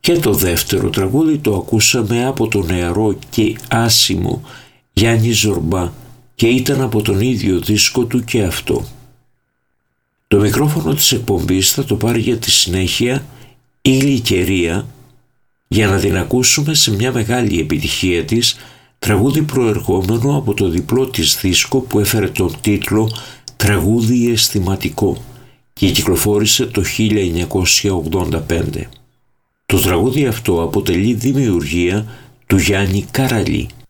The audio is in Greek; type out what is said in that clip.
Και το δεύτερο τραγούδι το ακούσαμε από το νεαρό και άσημο Γιάννη Ζορμπά και ήταν από τον ίδιο δίσκο του και αυτό. Το μικρόφωνο της εκπομπής θα το πάρει για τη συνέχεια η Γλυκερία για να την ακούσουμε σε μια μεγάλη επιτυχία της, τραγούδι προερχόμενο από το διπλό της δίσκο που έφερε τον τίτλο «Τραγούδι αισθηματικό» και κυκλοφόρησε το 1985. Το τραγούδι αυτό αποτελεί δημιουργία του Γιάννη Καραλή.